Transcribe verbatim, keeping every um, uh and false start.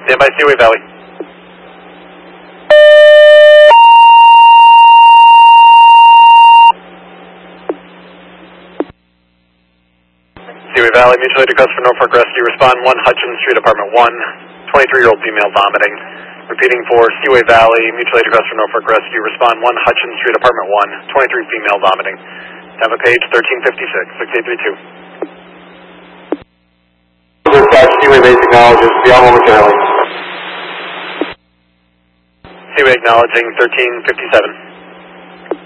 Stand by Seaway Valley. Seaway Valley, mutual aid request for Norfolk Rescue. Respond one, Hutchins Street, apartment one. twenty-three-year-old female vomiting. Repeating for Seaway Valley, mutual aid request for Norfolk Rescue. Respond one, Hutchins Street, apartment one. twenty-three female vomiting. Tampa page thirteen fifty-six, six eight three two. Dispatch, Seaway base acknowledges. Be on momentarily. Seaway acknowledging thirteen fifty-seven.